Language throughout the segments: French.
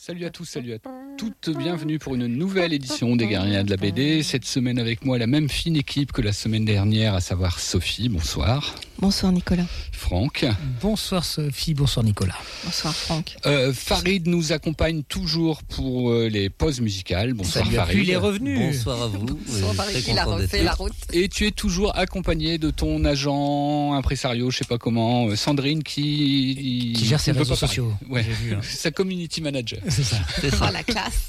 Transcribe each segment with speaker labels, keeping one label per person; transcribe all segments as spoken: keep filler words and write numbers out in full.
Speaker 1: Salut à tous, salut à toutes, bienvenue pour une nouvelle édition des Guerriers de la B D. Cette semaine avec moi la même fine équipe que la semaine dernière, à savoir Sophie, bonsoir.
Speaker 2: Bonsoir Nicolas.
Speaker 1: Franck.
Speaker 3: Bonsoir Sophie, bonsoir Nicolas.
Speaker 2: Bonsoir Franck.
Speaker 1: Euh, Farid nous accompagne toujours pour euh, les pauses musicales. Bonsoir
Speaker 3: Salut
Speaker 1: Farid.
Speaker 3: Puis il est revenu.
Speaker 4: Bonsoir à vous.
Speaker 2: Bonsoir Farid, il a refait la route.
Speaker 1: Et tu es toujours accompagné de ton agent impresario, je sais pas comment, euh, Sandrine qui...
Speaker 3: Qui gère ses
Speaker 1: ne peut
Speaker 3: réseaux
Speaker 1: pas parler.
Speaker 3: sociaux.
Speaker 1: Ouais.
Speaker 3: J'ai vu, hein.
Speaker 1: Sa community manager.
Speaker 3: C'est ça.
Speaker 2: Oh la classe.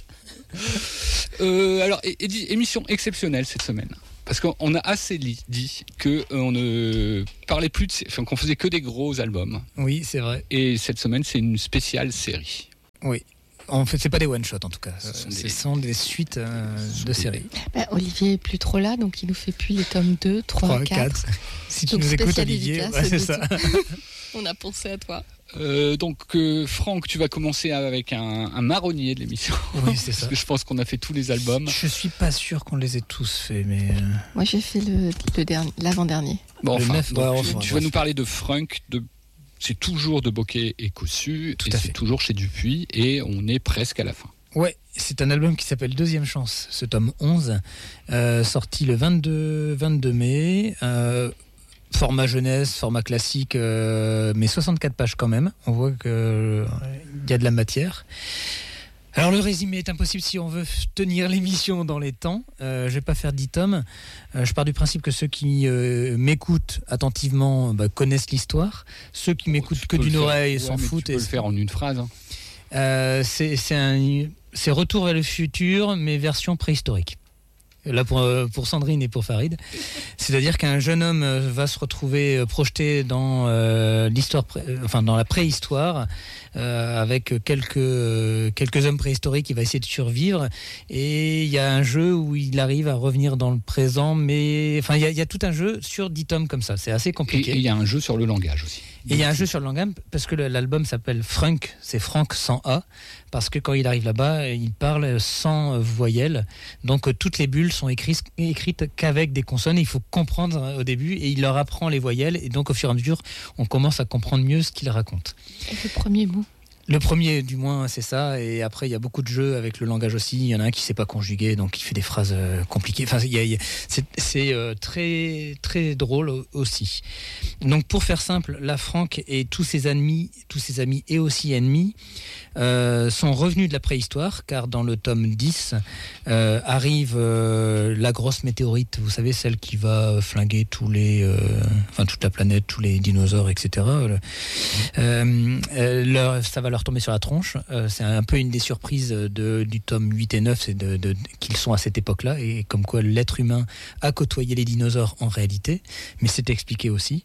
Speaker 1: Euh, alors, é- é- émission exceptionnelle cette semaine. Parce qu'on a assez li- dit qu'on ne parlait plus de... sé- Enfin, qu'on faisait que des gros albums.
Speaker 3: Oui, c'est vrai.
Speaker 1: Et cette semaine, c'est une spéciale série.
Speaker 3: Oui. En fait, c'est pas des one-shots en tout cas.
Speaker 1: Ce sont
Speaker 3: Ce
Speaker 1: des-
Speaker 3: sont des suites euh, de
Speaker 1: des-
Speaker 3: séries.
Speaker 2: Bah, Olivier est plus trop là, donc il nous fait plus les tomes deux, trois, quatre.
Speaker 3: Si tu
Speaker 2: Donc,
Speaker 3: nous écoutes,
Speaker 2: spécial
Speaker 3: Olivier,
Speaker 2: dédicace
Speaker 3: ouais, c'est
Speaker 2: de
Speaker 3: ça.
Speaker 2: On a pensé à toi.
Speaker 1: Euh, donc, euh, Franck, tu vas commencer avec un, un marronnier de l'émission.
Speaker 3: Oui, c'est ça.
Speaker 1: Parce que je pense qu'on a fait tous les albums.
Speaker 3: Je suis pas sûr qu'on les ait tous faits, mais. euh,
Speaker 2: Moi j'ai fait le, le dernier, l'avant-dernier.
Speaker 1: Bon,
Speaker 3: Le
Speaker 1: enfin,
Speaker 3: neuf,
Speaker 1: donc,
Speaker 3: ouais,
Speaker 1: tu,
Speaker 3: enfin,
Speaker 1: tu
Speaker 3: bref.
Speaker 1: vas nous parler de Frunk, de... c'est toujours de Bokeh et Cossu,
Speaker 3: Tout
Speaker 1: et
Speaker 3: à
Speaker 1: c'est
Speaker 3: fait.
Speaker 1: toujours chez Dupuis, et on est presque à la fin.
Speaker 3: Ouais, c'est un album qui s'appelle Deuxième Chance, ce tome onze, euh, sorti le vingt-deux, vingt-deux mai. Euh, format jeunesse, format classique, euh, mais soixante-quatre pages quand même. On voit qu'il y a de la matière. Alors le résumé est impossible si on veut f- tenir l'émission dans les temps. Euh, je vais pas faire dix tomes. Euh, je pars du principe que ceux qui euh, m'écoutent attentivement bah, connaissent l'histoire. Ceux qui m'écoutent
Speaker 1: Tu
Speaker 3: que
Speaker 1: peux le
Speaker 3: d'une
Speaker 1: faire-
Speaker 3: oreille
Speaker 1: ouais,
Speaker 3: s'en
Speaker 1: mais
Speaker 3: foutent.
Speaker 1: Tu
Speaker 3: et
Speaker 1: peux le faire en une phrase. hein.
Speaker 3: euh, c'est, c'est un c'est Retour vers le futur, mais version préhistorique. Là pour, euh, pour Sandrine et pour Farid. C'est-à-dire qu'un jeune homme euh, va se retrouver euh, projeté dans euh, l'histoire, pré- euh, enfin dans la préhistoire, euh, avec quelques euh, quelques hommes préhistoriques. Il va essayer de survivre, et il y a un jeu où il arrive à revenir dans le présent, mais enfin il y a, il y a tout un jeu sur dix tomes comme ça. C'est assez
Speaker 1: Et
Speaker 3: compliqué.
Speaker 1: et il y a un jeu sur le langage aussi.
Speaker 3: Et il y a un jeu sur le langage parce que le- l'album s'appelle Frunk, c'est Franck sans A, parce que quand il arrive là-bas, il parle sans euh, voyelle. Donc euh, toutes les bulles sont écrites, écrites qu'avec des consonnes. Il faut comprendre euh, au début, et il leur apprend les voyelles. Et donc au fur et à mesure, on commence à comprendre mieux ce qu'il raconte.
Speaker 2: Et le premier mot.
Speaker 3: Le premier, du moins, c'est ça. Et après, il y a beaucoup de jeux avec le langage aussi. Il y en a un qui ne sait pas conjuguer, donc il fait des phrases euh, compliquées. Enfin, il y a- il y a- c'est, c'est euh, très, très drôle au- aussi. Donc, pour faire simple, là, Franck et tous ses amis, tous ses amis et aussi ennemis, euh, sont revenus de la préhistoire, car dans le tome dix euh, arrive euh, la grosse météorite. Vous savez, celle qui va flinguer tous les, euh, enfin toute la planète, tous les dinosaures, et cetera. Le- euh, euh, leur- ça va leur tomber sur la tronche. Euh, c'est un peu une des surprises de, du tome huit et neuf, c'est de, de, qu'ils sont à cette époque-là, et comme quoi l'être humain a côtoyé les dinosaures en réalité, mais c'est expliqué aussi.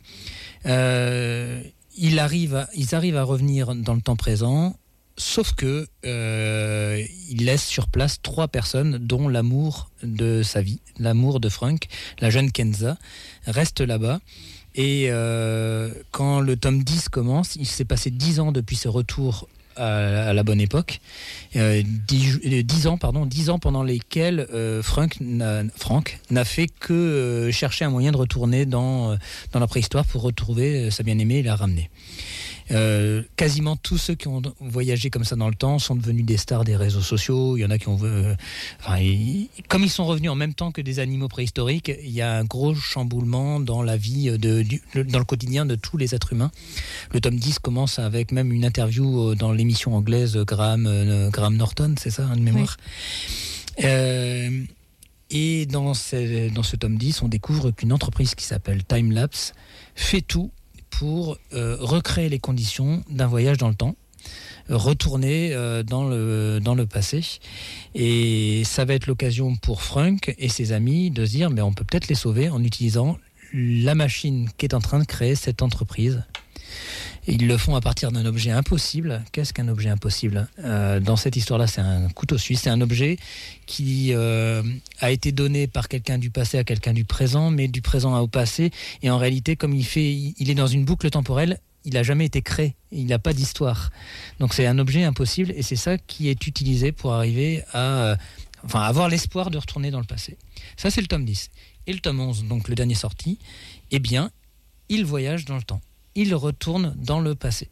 Speaker 3: Euh, il arrive à, ils arrivent à revenir dans le temps présent, sauf que euh, il laisse sur place trois personnes, dont l'amour de sa vie, l'amour de Frank, la jeune Kenza, reste là-bas. Et euh, quand le tome dix commence, il s'est passé dix ans depuis ce retour à, à la bonne époque. Euh, dix, euh, dix ans, pardon, dix ans pendant lesquels euh, Frank, n'a, Frank n'a fait que euh, chercher un moyen de retourner dans, euh, dans la préhistoire pour retrouver sa bien-aimée et la ramener. Euh, quasiment tous ceux qui ont voyagé comme ça dans le temps sont devenus des stars des réseaux sociaux. Il y en a qui ont... Euh, enfin, ils, comme ils sont revenus en même temps que des animaux préhistoriques, il y a un gros chamboulement dans la vie, de, du, dans le quotidien de tous les êtres humains. Le tome dix commence avec même une interview dans l'émission anglaise Graham, euh, Graham Norton, c'est ça, hein, de mémoire. Oui. Euh, et dans ce, dans ce tome dix, on découvre qu'une entreprise qui s'appelle Timelapse fait tout pour euh, recréer les conditions d'un voyage dans le temps, retourner euh, dans, le, dans le passé. Et ça va être l'occasion pour Frank et ses amis de se dire mais on peut peut-être les sauver en utilisant la machine qui est en train de créer cette entreprise. Et ils le font à partir d'un objet impossible. Qu'est-ce qu'un objet impossible ? euh, Dans cette histoire-là, c'est un couteau suisse. C'est un objet qui euh, a été donné par quelqu'un du passé à quelqu'un du présent, mais du présent au passé. Et en réalité, comme il fait, il est dans une boucle temporelle, il n'a jamais été créé. Il n'a pas d'histoire. Donc c'est un objet impossible, et c'est ça qui est utilisé pour arriver à, euh, enfin, avoir l'espoir de retourner dans le passé. Ça, c'est le tome dix. Et le tome onze, donc le dernier sorti, eh bien, il voyage dans le temps. Il retourne dans le passé.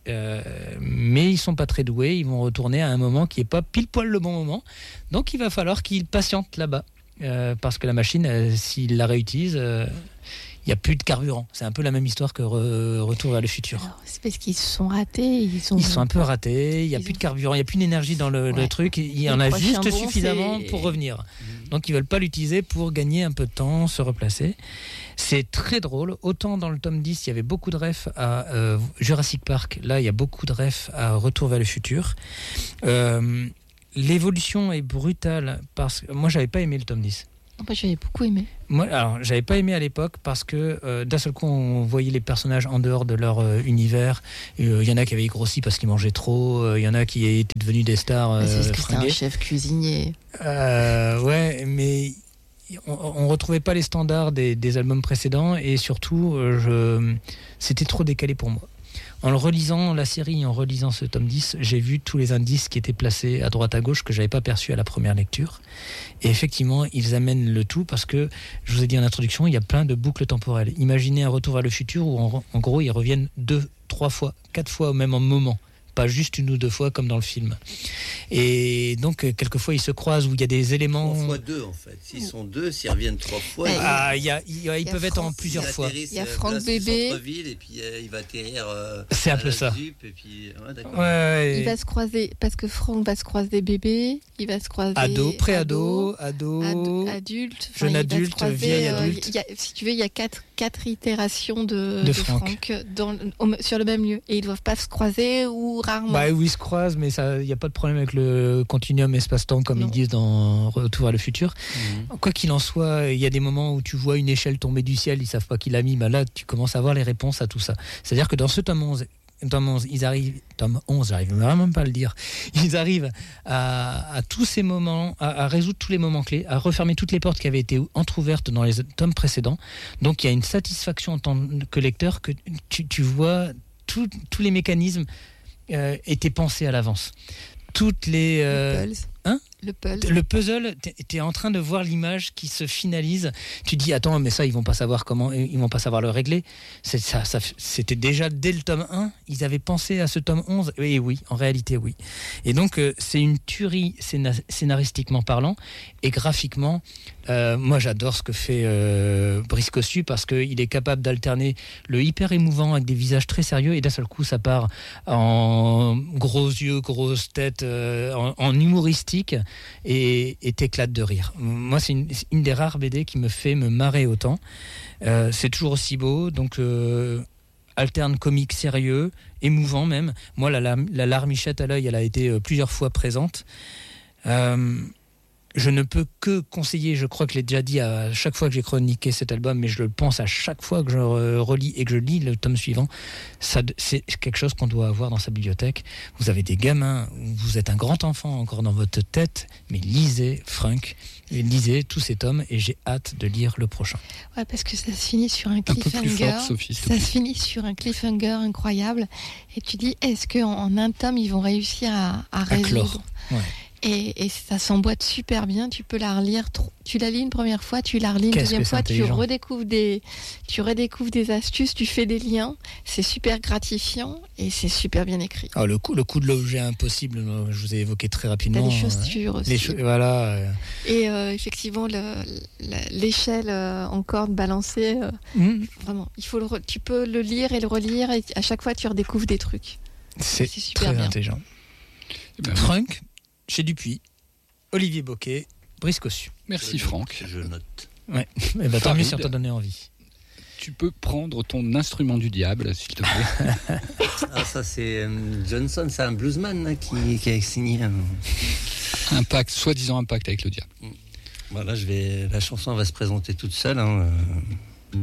Speaker 3: euh, mais ils sont pas très doués. Ils vont retourner à un moment qui est pas pile poil le bon moment. Donc il va falloir qu'ils patientent là-bas, euh, parce que la machine, euh, s'ils la réutilisent, euh, il n'y a plus de carburant. C'est un peu la même histoire que re- Retour vers le futur.
Speaker 2: Alors, c'est parce qu'ils se sont ratés. Ils, ont...
Speaker 3: Ils sont un peu ratés, il n'y a
Speaker 2: Ils
Speaker 3: plus
Speaker 2: ont...
Speaker 3: de carburant, il n'y a plus d'énergie dans le,
Speaker 2: ouais.
Speaker 3: le truc, il y en
Speaker 2: le
Speaker 3: a juste
Speaker 2: bon,
Speaker 3: suffisamment
Speaker 2: c'est...
Speaker 3: pour revenir. Donc ils ne veulent pas l'utiliser pour gagner un peu de temps, se replacer. C'est très drôle, autant dans le tome dix, il y avait beaucoup de refs à euh, Jurassic Park, là il y a beaucoup de refs à Retour vers le futur. Euh, l'évolution est brutale, parce que moi j'avais pas aimé le tome dix.
Speaker 2: Moi, j'avais beaucoup aimé.
Speaker 3: Moi, alors, j'avais pas aimé à l'époque parce que euh, d'un seul coup, on voyait les personnages en dehors de leur euh, univers. Il euh, y en a qui avaient grossi parce qu'ils mangeaient trop. Il euh, y en a qui étaient devenus des stars. Euh,
Speaker 2: c'est parce que
Speaker 3: fringués.
Speaker 2: c'était un chef cuisinier.
Speaker 3: Euh, ouais, mais on, on retrouvait pas les standards des, des albums précédents et surtout, euh, je, c'était trop décalé pour moi. En le relisant la série, en relisant ce tome dix, j'ai vu tous les indices qui étaient placés à droite à gauche que j'avais pas perçus à la première lecture. Et effectivement, ils amènent le tout parce que, je vous ai dit en introduction, il y a plein de boucles temporelles. Imaginez un Retour vers le futur où en, en gros ils reviennent deux, trois fois, quatre fois au même moment. Pas juste une ou deux fois comme dans le film. Et donc, quelquefois, ils se croisent où il y a des éléments...
Speaker 4: Trois fois deux, en fait. S'ils sont deux, s'ils reviennent trois fois...
Speaker 3: Ah, il y a, il y a, ils
Speaker 2: il y a
Speaker 3: peuvent être en
Speaker 2: France,
Speaker 3: plusieurs fois.
Speaker 2: Il y a Franck Bébé.
Speaker 4: Et puis, euh, il va atterrir... Euh,
Speaker 3: c'est un peu ça.
Speaker 4: Zup, et puis, ouais, d'accord.
Speaker 3: Ouais,
Speaker 2: il va se croiser... Parce que Franck va se croiser bébé, il va se croiser...
Speaker 3: Ado, pré-ado, ado...
Speaker 2: ado adulte,
Speaker 3: jeune adulte, croiser, vieil
Speaker 2: euh,
Speaker 3: adulte.
Speaker 2: Y a, si tu veux, il y a quatre, quatre itérations de,
Speaker 3: de,
Speaker 2: de
Speaker 3: Franck,
Speaker 2: Franck dans, au, sur le même lieu. Et ils ne doivent pas se croiser ou rarement.
Speaker 3: Bah oui, ils se croisent, mais il n'y a pas de problème avec le continuum espace-temps, comme
Speaker 2: non.
Speaker 3: ils disent dans Retour vers le futur.
Speaker 4: Mmh.
Speaker 3: Quoi qu'il en soit, il y a des moments où tu vois une échelle tomber du ciel, ils ne savent pas qui l'a mis. Bah là, tu commences à avoir les réponses à tout ça. C'est-à-dire que dans ce tome onze, tome onze, ils arrivent, tome onze, j'arrive vraiment pas à le dire, ils arrivent à, à tous ces moments, à, à résoudre tous les moments clés, à refermer toutes les portes qui avaient été entrouvertes dans les tomes précédents. Donc il y a une satisfaction en tant que lecteur que tu, tu vois tous les mécanismes euh, étaient pensés à l'avance. Toutes les... Euh,
Speaker 2: le puzzle.
Speaker 3: Hein
Speaker 2: le puzzle.
Speaker 3: Le puzzle, tu es en train de voir l'image qui se finalise. Tu dis, attends, mais ça, ils vont pas savoir comment, ils vont pas savoir le régler. C'est, ça, ça, c'était déjà dès le tome un, ils avaient pensé à ce tome onze. Et oui, en réalité, oui. Et donc, euh, c'est une tuerie scénar- scénaristiquement parlant et graphiquement. Euh, moi, j'adore ce que fait euh, Brice Cossu parce qu'il est capable d'alterner le hyper émouvant avec des visages très sérieux et d'un seul coup, ça part en gros yeux, grosse tête, euh, en, en humoristique et, et t'éclates de rire. Moi, c'est une, une des rares B D qui me fait me marrer autant. Euh, c'est toujours aussi beau, donc euh, alterne comique sérieux, émouvant même. Moi, la, la, la larmichette à l'œil, elle a été euh, plusieurs fois présente. Euh, Je ne peux que conseiller, je crois que je l'ai déjà dit à chaque fois que j'ai chroniqué cet album, mais je le pense à chaque fois que je relis et que je lis le tome suivant, ça, c'est quelque chose qu'on doit avoir dans sa bibliothèque. Vous avez des gamins, vous êtes un grand enfant encore dans votre tête, mais lisez Franck, et lisez tous ces tomes et j'ai hâte de lire le prochain.
Speaker 2: Ouais, parce que ça se finit sur un
Speaker 1: Un peu
Speaker 2: cliffhanger.
Speaker 1: plus fort, Sophie, s'il te
Speaker 2: ça
Speaker 1: plaît.
Speaker 2: se finit sur un cliffhanger incroyable et tu dis, est-ce qu'en en un tome, ils vont réussir à, à résoudre
Speaker 3: clore. Ouais.
Speaker 2: Et, et ça s'emboîte super bien. Tu peux la relire. Tu la lis une première fois, tu la relis une
Speaker 3: Qu'est-ce
Speaker 2: deuxième
Speaker 3: que c'est
Speaker 2: fois, tu
Speaker 3: intelligent.
Speaker 2: redécouvres des, tu redécouvres des astuces, tu fais des liens. C'est super gratifiant et c'est super bien écrit.
Speaker 3: Alors le coup, le coup de l'objet impossible, je vous ai évoqué très rapidement.
Speaker 2: T'as les chaussures
Speaker 3: euh,
Speaker 2: aussi.
Speaker 3: les cho- voilà. euh.
Speaker 2: Et euh, effectivement, le, la- l'échelle euh, en corde balancée, euh,
Speaker 3: Mmh.
Speaker 2: vraiment, il faut le re- tu peux le lire et le relire et à chaque fois tu redécouvres des trucs.
Speaker 3: C'est,
Speaker 2: C'est super
Speaker 3: très
Speaker 2: bien.
Speaker 3: intelligent.
Speaker 1: Eh ben,
Speaker 3: Franck, chez Dupuis, Olivier Bocquet, Brice Cossu.
Speaker 1: merci
Speaker 4: Je
Speaker 1: Franck.
Speaker 4: note, Je note.
Speaker 3: Ouais. Eh ben, tant mieux
Speaker 1: Farid.
Speaker 3: si on t'a donné envie.
Speaker 1: Tu peux prendre ton instrument du diable, s'il te plaît.
Speaker 4: Ah, ça, c'est euh, Johnson, c'est un bluesman là, qui, qui a signé un...
Speaker 1: Un pacte, soi-disant un pacte avec le diable.
Speaker 4: Voilà, je vais... la chanson va se présenter toute seule. Hein.